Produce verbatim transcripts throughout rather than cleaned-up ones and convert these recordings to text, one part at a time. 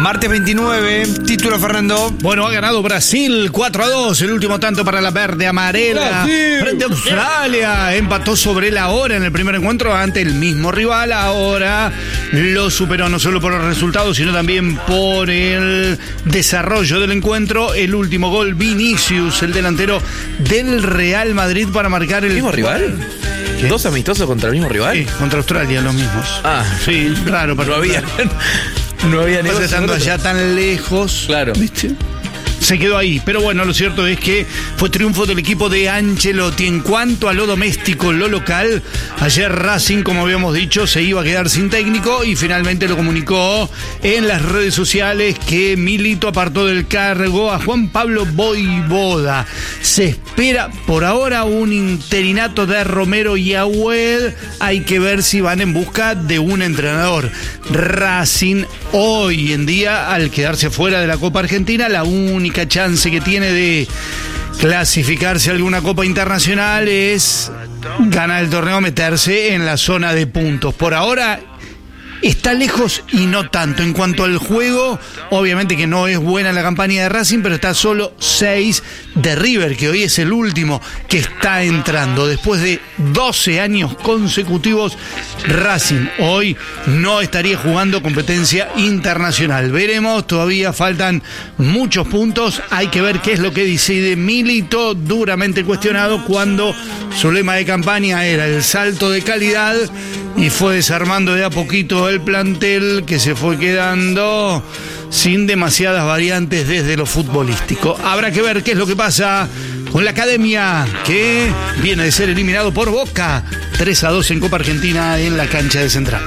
Martes veintinueve, título Fernando. Bueno, ha ganado Brasil cuatro a dos, el último tanto para la verde amarela Brasil. frente a Australia. Empató sobre la hora en el primer encuentro ante el mismo rival. Ahora lo superó no solo por los resultados, sino también por el desarrollo del encuentro. El último gol, Vinicius, el delantero del Real Madrid, para marcar el... ¿Mismo rival? ¿Qué? ¿Dos amistosos contra el mismo rival? Sí, contra Australia, los mismos. Ah, Sí, raro, pero no había. No había Pues negocio estando con otro. allá tan lejos, Claro. ¿viste? Se quedó ahí, pero bueno, lo cierto es que fue triunfo del equipo de Ancelotti. En cuanto a lo doméstico, lo local, ayer Racing, como habíamos dicho, se iba a quedar sin técnico y finalmente lo comunicó en las redes sociales que Milito apartó del cargo a Juan Pablo Voivoda. Se espera por ahora un interinato de Romero y Agüed. Hay que ver si van en busca de un entrenador. Racing hoy en día, al quedarse fuera de la Copa Argentina, la única chance que tiene de clasificarse a alguna Copa Internacional es ganar el torneo, meterse en la zona de puntos. Por ahora está lejos y no tanto. En cuanto al juego, obviamente que no es buena la campaña de Racing, pero está solo seis de River, que hoy es el último que está entrando. Después de doce años consecutivos, Racing hoy no estaría jugando competencia internacional. Veremos, todavía faltan muchos puntos. Hay que ver qué es lo que decide Milito, duramente cuestionado cuando su lema de campaña era el salto de calidad, y fue desarmando de a poquito el plantel, que se fue quedando sin demasiadas variantes desde lo futbolístico. Habrá que ver qué es lo que pasa con la Academia, que viene de ser eliminado por Boca tres a dos en Copa Argentina en la cancha de Central.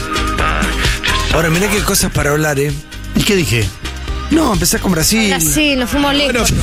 Ahora, mirá qué cosas para hablar, ¿eh? ¿Y qué dije? No, empezá con Brasil. Brasil, nos fuimos Bueno, lejos.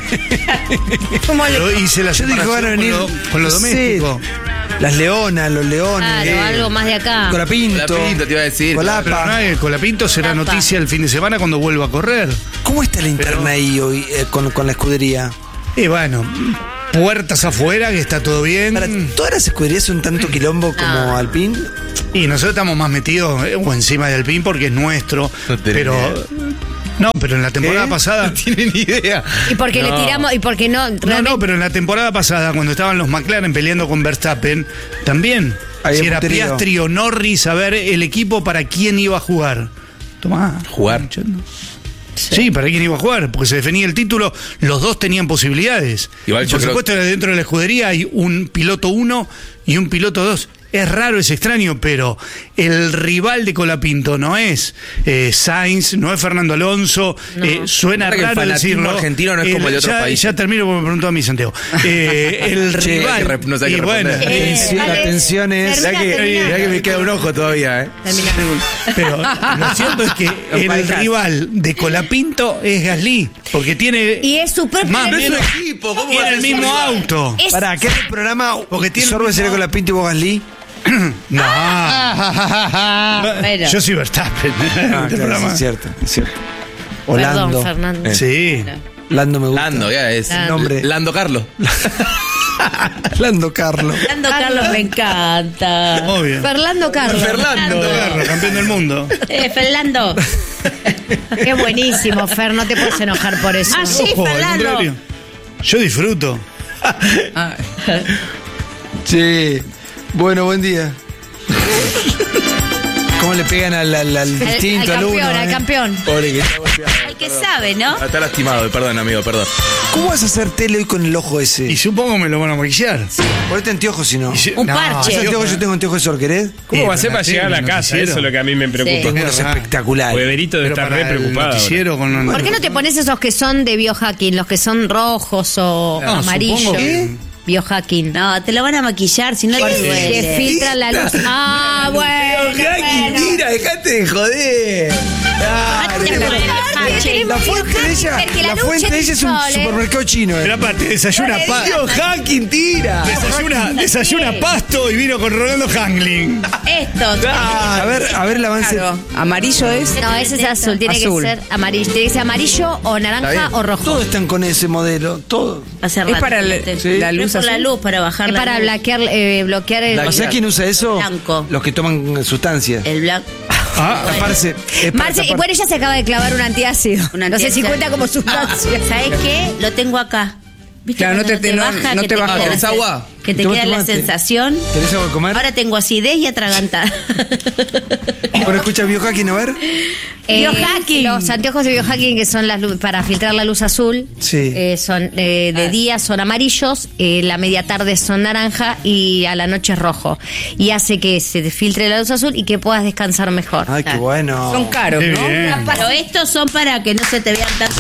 Fuimos pero lejos. hice la Yo dije, van a venir con lo, con lo no doméstico. sé, las leonas, los leones. Claro, eh, algo más de acá. Colapinto. Colapinto, te iba a decir. Colapa. Pero no, el Colapinto será Tapa. noticia el fin de semana cuando vuelva a correr. ¿Cómo está la interna Pero- ahí hoy eh, con, con la escudería? Y bueno, puertas afuera, que está todo bien. Para, ¿todas las escuderías son tanto quilombo como No. Alpine? Y nosotros estamos más metidos eh, o encima de Alpine porque es nuestro. No tenés pero idea. no, pero en la temporada ¿Qué? pasada. No tienen ni idea. Y porque No. le tiramos, y porque no, No, realmente. no, pero en la temporada pasada, cuando estaban los McLaren peleando con Verstappen, también. Había Si era puterío. Piastri o Norris, a ver el equipo para quién iba a jugar. Tomá. Jugar. Sí, para quién iba a jugar, porque se definía el título, los dos tenían posibilidades. Igual Y yo por creo- supuesto, dentro de la escudería hay un piloto uno y un piloto dos. Es raro, es extraño, pero el rival de Colapinto no es eh, Sainz, no es Fernando Alonso. No. eh, suena Pasa que el raro fanatismo decirlo. argentino no es como el de otros ya, países. Ya termino porque me preguntó a mí, Santiago. Eh, el Che, rival. hay que re- no sé, hay que y bueno, responder. Eh, Atención, dale, atención es- termina, Mirá que, termina. mirá que me queda un ojo todavía, ¿eh? Termina. pero lo cierto es que el Parejas. rival de Colapinto es Gasly, porque tiene Y es su propio más o equipo. menos equipo, ¿cómo tiene va a el ser mismo rival? auto. Es- Pará, ¿qué es el programa? Porque tiene Sorbo el sería mismo- con la Pinto y vos Gasly. No. Bueno. Yo soy Verstappen. Ah, Este claro, programa. es cierto, es cierto. O Perdón, Lando. Fernando. Sí. Lando me gusta. Lando, ya es. Lando. Nombre. Lando Carlos. Lando Carlos. Fernando Carlos me encanta. Obvio. Fernando Carlos. Fernando. Carro, campeón del mundo. Eh, Fernando. Qué buenísimo, Fer, no te puedes enojar por eso. Ah, sí, Ojo, al Fernando. contrario. Yo disfruto. Sí. Bueno, buen día. ¿Cómo le pegan al, al, al Al, distinto, al al uno? campeón, al eh? campeón. Pobre que está golpeado. El que sabe, ¿no? Está lastimado, perdón, amigo, perdón. ¿Cómo vas a hacer tele hoy con el ojo ese? Y supongo me lo van a maquillar. Ponete anteojos si no. Y si- Un parche. Ese yo- anteojo yo tengo anteojos de sol, ¿querés? ¿Cómo Eh, va a ser para sí, llegar a la el casa? noticiero. Eso es lo que a mí me preocupa. Tengo unos verdad. espectaculares. Porque Berito debe Pero estar para re el preocupado. noticiero con ¿Por qué no te pones esos que son de biohacking, los que son rojos o No, amarillos? supongo que- Biohacking. No, te lo van a maquillar si no te Que duele. filtra la luz. Ah, bueno. bueno. Mira, dejate de joder. La fuente de ella, la fuente de ella es un supermercado chino. Pero Eh. aparte, desayuna, pa- Hacking tira. desayuna, desayuna pasto y vino con Rolando Hangling. Esto. A ver, a ver el avance. Claro, amarillo es. No, ese es azul. Tiene Azul. que ser amarillo. Tiene que ser amarillo o Está naranja bien. o rojo. Todos están con ese modelo, todo. Hace Es rato para que la- no te- sí. la Es luz por la azul. luz, para bajar Es la para luz. bloquear, eh, bloquear el. La- ¿O sea quién usa eso? Blanco. Los que toman sustancias. El blanco. Ah, Taparse. es para Marce, y tapar- bueno, ella se acaba de clavar un antiácido. Un No sé si antiácido. cuenta como sustancia. ¿Sabes qué? Lo tengo acá. ¿Viste Claro, no cuando te- no- baja, no que te queda baja. la ¿Querés sen- agua? Que te Toma queda tu la mate. sensación. ¿Querés algo de comer? Ahora tengo acidez y atragantada. Bueno, escucha biohacking, a ver. Eh, Biohacking. Los anteojos de biohacking, que son las lu- para filtrar la luz azul, Sí. eh, son eh, de día son amarillos, eh, la media tarde son naranja y a la noche es rojo. Y hace que se te filtre la luz azul y que puedas descansar mejor. Ay, qué bueno. Son caros, Qué ¿no? bien. Pero estos son para que no se te vean tanto.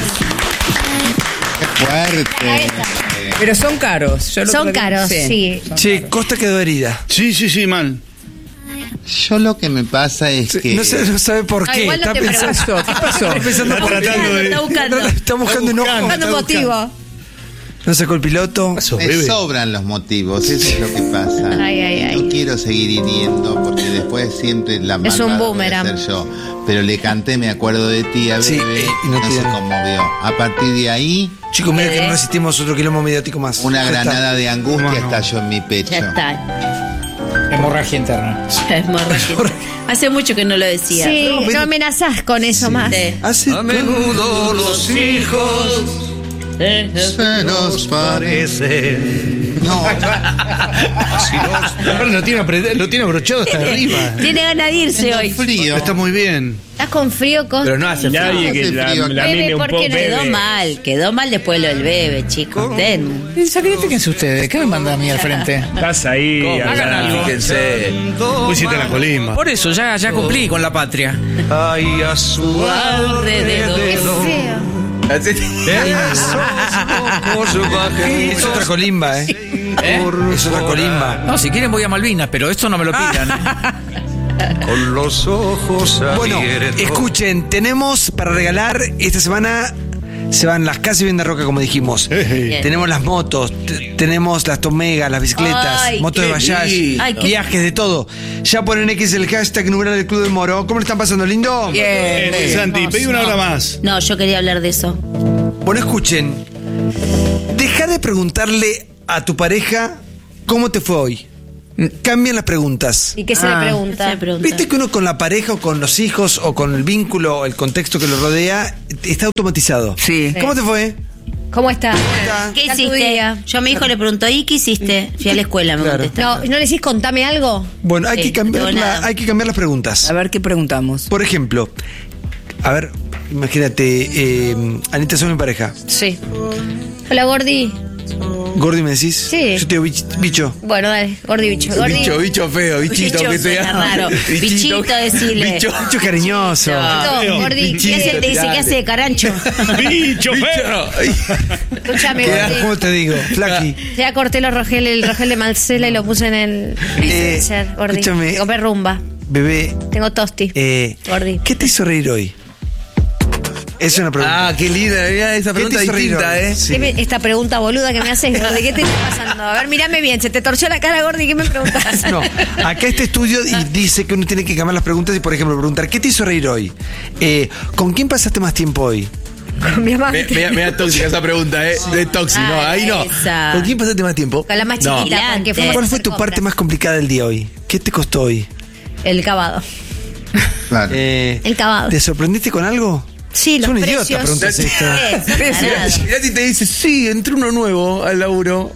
Fuerte. Pero son caros. Yo el Son otro día- caros, sí. Che, Costa quedó herida. Sí, sí, sí, mal. Yo lo que me pasa es que. No, sé- no sabe por Ah, qué. igual no Está te pensando. pregunto. ¿Qué pasó? Está pensando Está por qué. tratando de- Está buscando. Está buscando enojo. Buscando un motivo. No sacó el piloto. Pasó, Me bebé. sobran los motivos, eso es lo que pasa. Ay, ay, ay. No quiero seguir hiriendo porque después siempre la Es un malvada voy a boomerang. ser yo. Pero le canté, me acuerdo de ti a Sí, Bebe, eh, y no no te se dan. conmovió. A partir de ahí, Chicos, mira que no resistimos otro quilombo mediático más. una Ya está. granada de angustia ¿Cómo no? estalló en mi pecho. Ya está. Hemorragia interna. Hemorragia. Hace mucho que no lo decía. Sí, No, no pero- amenazás con eso más. Sí. Hace menudo los hijos Se nos parece. No, Ahora lo tiene, apretado- lo tiene abrochado hasta arriba. Tiene ganas de irse hoy. frío. Está muy bien. ¿Estás con frío, Costa? Pero no hace frío. Nadie que Hace la, frío. la Bebe, mime un ¿por poco. qué no? Quedó Bebe. mal, quedó mal después lo del bebé, chicos. Den. Sacrifíquense ustedes. ¿Qué me mandan a mí al frente? Estás ahí. ¿Cómo? al Hagan lado. algo. Fíjense. Vos hiciste la colimba. Por eso, ya, ya cumplí con la patria. Ay, a su Alrededor. Qué feo. Es otra colimba, ¿eh? Es otra colimba. No, si quieren voy a Malvinas, pero esto no me lo pidan. Con los ojos Bueno, escuchen, tenemos para regalar esta semana. Se van las casas y bien de roca, como dijimos. Hey. Tenemos las motos, t- tenemos las Tomegas, las bicicletas, Ay, motos de qué Bayash, lindo. Ay, qué- viajes, de todo. Ya ponen X el hashtag numeral del Club del Moro. ¿Cómo le están pasando, lindo? Bien. Eh, Santi, pedí una hora más. No, yo quería hablar de eso. Bueno, escuchen. Deja de preguntarle a tu pareja cómo te fue hoy. Cambian las preguntas. ¿Y qué se Ah. le pregunta? Se pregunta. Viste que uno con la pareja o con los hijos o con el vínculo o el contexto que lo rodea está automatizado. Sí. ¿Cómo te fue? ¿Cómo está? ¿Qué ¿Está tu hiciste? día? Yo a mi hijo le pregunto, ¿y qué hiciste? Fui a la escuela, me Claro. contesta. No, ¿no le decís contame algo? Bueno, hay, Sí, que cambiar no, la- nada. hay que cambiar las preguntas. A ver qué preguntamos. Por ejemplo, a ver, imagínate, eh, Anita, soy mi pareja. Sí. Hola, Gordi. Gordi, ¿me decís? Sí. Yo te digo bich- bicho. Bueno, dale, Gordi bicho. Gordi. Bicho, bicho feo, bichito Bicho que sea. suena raro. Bichito, decile. Bicho. Bicho cariñoso. No, Gordi, ¿Qué hace? Te dice, ¿qué hace, carancho? ¡Bicho feo! Ay, Escúchame, Queda- Gordi. ¿Cómo te digo? Flaky. Ya corté los rogel, el rogel de Marcela y lo puse en el freezer, Gordi. escúchame. Me compré rumba. Bebé, Tengo tosti. eh, Gordi. ¿qué te hizo reír hoy? Es una pregunta. Ah, qué linda, mirá, esa ¿Qué te pregunta hizo reír distinta, hoy? ¿eh? Sí. ¿Qué me- esta pregunta boluda que me haces, Gordi, ¿qué te está pasando? A ver, mírame bien, se te torció la cara, Gordi, ¿qué me preguntas? No, acá este estudio y dice que uno tiene que cambiar las preguntas y, por ejemplo, preguntar, ¿qué te hizo reír hoy? Eh, ¿Con quién pasaste más tiempo hoy? Con mi amante. Me, me, me da tóxica esa pregunta, ¿eh? De tóxico, no, Ah, ahí no. esa. ¿Con quién pasaste más tiempo? Con la más No. chiquita, porque fuimos a ¿Cuál fue hacer tu compras. parte más complicada del día hoy? ¿Qué te costó hoy? El cavado. Claro. Eh, El cavado. ¿Te sorprendiste con algo? Sí, los Es un precios. idiota preguntas esto. Mirá si te dice, sí, entró uno nuevo al laburo.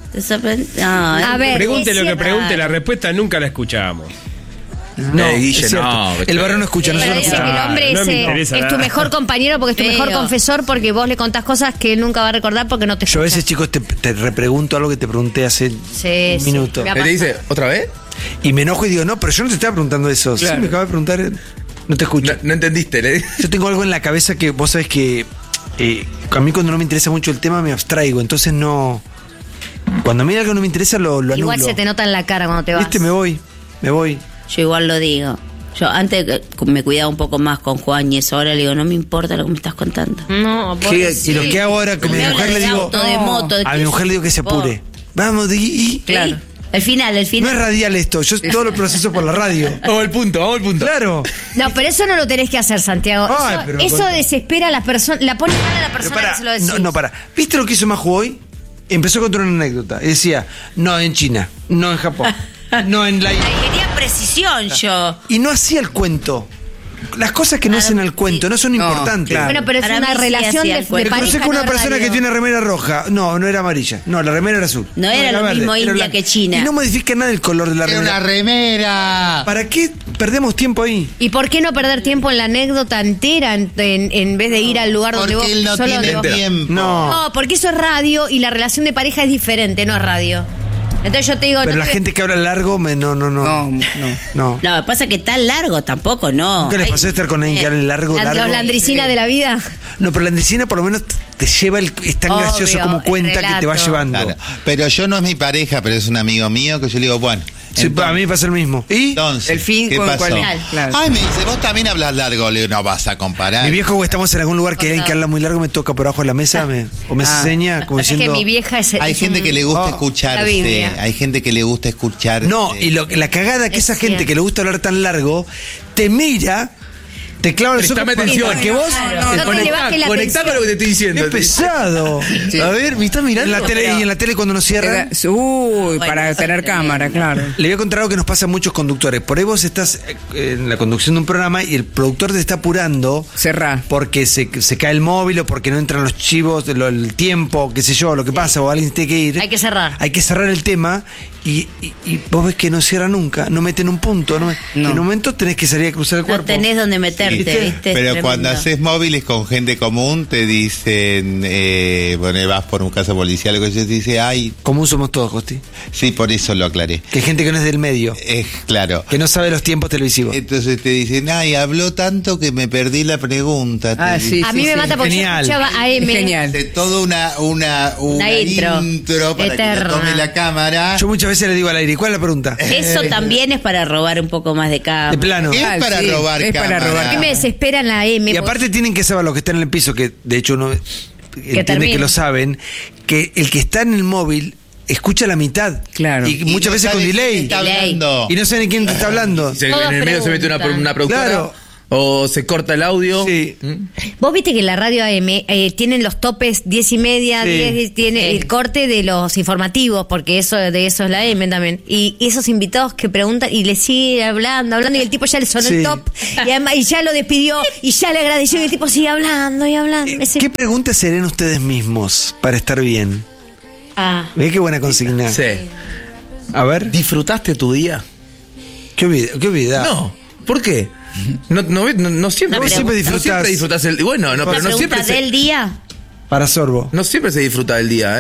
A ver, Pregunte es lo que cierto. pregunte, la respuesta nunca la escuchamos. No, Eh, Guille, es cierto. no, El varón no escucha, Para nosotros no decir que el escuchamos. hombre no es, me eh, interesa es tu nada. mejor compañero porque es tu mejor Feo. confesor porque vos le contás cosas que él nunca va a recordar porque no te Yo a escucha. veces, chicos, te, te repregunto algo que te pregunté hace Sí, un sí, minuto. me ha Él te dice, ¿otra vez? Y me enojo y digo, no, pero yo no te estaba preguntando eso. Sí, Claro. me acabo de preguntar, eh, no te escucho. No, no entendiste, le Yo tengo algo en la cabeza que vos sabés que eh, a mí cuando no me interesa mucho el tema me abstraigo, entonces no... Cuando a mí algo no me interesa lo, lo Igual anulo. se te nota en la cara cuando te vas. Viste, me voy, me voy. Yo igual lo digo. Yo antes que- me cuidaba un poco más con Juan y eso, ahora le digo, no me importa lo que me estás contando. No, vos ¿Qué- sí. y lo que hago ahora con Me mi habla mujer le de digo... auto, de moto, de a qué mi mujer le digo que se apure. Vamos, y, y- Claro. El final, el no final. es radial esto, yo todo lo proceso por la radio. Vamos al punto, vamos al punto. Claro. No, pero eso no lo tenés que hacer, Santiago. Ay, eso pero eso con- desespera a la persona, la pone mal a la Pero persona pará, que se lo decís. no, no, para. ¿Viste lo que hizo Maju hoy? Empezó a contar una anécdota. Y decía, no en China, no en Japón, no en la... Ay, quería precisión yo. Y no hacía el cuento. las cosas que no Claro, hacen al cuento no son No, importantes. claro. Bueno, pero es Para una mí sí relación hacía de, el de cuento. Me pareja. crucé con una no persona radio. que tiene remera roja. No, no era amarilla. No, la remera era azul. No era lo verde, mismo era India blanca. que China. Y no modifica nada el color de la Era remera. una remera. ¿Para qué perdemos tiempo ahí? ¿Y por qué no perder tiempo en la anécdota entera en, en- en vez de ir al lugar donde vos Porque él no solo tiene donde vos- tiempo. No. No, porque eso es radio y la relación de pareja es diferente, no es radio. Entonces yo te digo, Pero no la te- gente que habla largo, me, no, no, no. No, no. No. No, pasa que tan largo tampoco, no. ¿Nunca les Ay, pasó estar con alguien que hable largo, la, largo? la andricina de la vida. No, pero la andricina por lo menos te lleva el. Es tan Obvio, gracioso como el cuenta que te va relato. llevando. Claro. Pero yo no es mi pareja, pero es un amigo mío que yo le digo, bueno. Sí, a mí me pasa el mismo. ¿Y? Entonces, El fin ¿qué con pasó? cuál es. Claro. Ay, me dice, vos también hablas largo. Le digo, no vas a comparar. Mi viejo, cuando estamos en algún lugar que hay alguien que habla muy largo, me toca por abajo de la mesa me, o me Ah. enseña como Es que diciendo. mi vieja es. Hay es gente un- que le gusta Oh, la escucharse. Biblia. Hay gente que le gusta escuchar. No, y lo, la cagada que Es esa gente cierto. que le gusta hablar tan largo te mira, te clava los ojos Prestame para atención. que vos. Claro. No te Conectá, le bajes la conectá atención. con lo que te estoy diciendo. ¡Qué pesado! Sí. A ver, ¿me estás mirando? En la tele, y en la tele cuando nos cierran. Era- Uy, para eso tener es cámara, claro. Le voy a contar algo que nos pasa a muchos conductores. Por ahí vos estás eh, en la conducción de un programa y el productor te está apurando Cerrá. porque se, se cae el móvil o porque no entran los chivos, lo- el tiempo, qué sé yo, lo que pasa, o alguien tiene que ir. Hay que cerrar. Hay que cerrar el tema y, y- y vos ves que no cierra nunca, no meten un punto. ¿no? No. En un momento tenés que salir a cruzar el No cuerpo. tenés donde meterte, ¿Viste? ¿viste? Pero Tremendo. cuando haces móviles con gente común, te dicen, eh, bueno, vas por un caso policial, o que se dice, ay, Común somos todos, Costi. sí, por eso lo aclaré. Que hay gente que no es del medio, Es claro. que no sabe los tiempos televisivos. Entonces te dicen, ay, habló tanto que me perdí la pregunta. te Ah, dicen. sí, A mí me mata porque Genial. yo escuchaba A M. Genial. De toda una, una, una, Una intro. intro para que Eterna. lo tome la cámara. Yo muchas veces le digo al aire, ¿cuál es la pregunta? Eso también es para robar un poco más de cámara. De plano. Es Ah, para sí, robar es para cámara. robar A mí me desespera en la M. Y aparte tienen que saber los que están en el piso, que de hecho uno entiende termine. que lo saben, que el que está en el móvil escucha la mitad. Claro. Y Y muchas no veces con sabe quién delay. está Delay. hablando. Y no saben quién te está hablando. Se- Todas en el medio se mete una, preguntan. una productora. Claro. O se corta el audio. Sí. Vos viste que en la radio A M eh, tienen los topes diez y media, Sí. diez, tiene Sí. el corte de los informativos, porque eso de eso es la A M también. Y esos invitados que preguntan y le sigue hablando, hablando, y el tipo ya le sonó Sí. el top, y, además- y ya lo despidió, y ya le agradeció, y el tipo sigue hablando y hablando. Ese- ¿Qué preguntas se harían ustedes mismos para estar bien? Ah. ¿Ves qué buena consigna? Sí. A ver, ¿Disfrutaste tu día? ¿qué olvida? ¿Qué olvida? No. ¿Por qué? No, no, no, no siempre, No, Vos siempre no disfrutás. siempre disfrutás el bueno, no, ¿La pero no pregunta siempre, se, del día? Para Sorbo. no siempre se disfruta del día, ¿eh?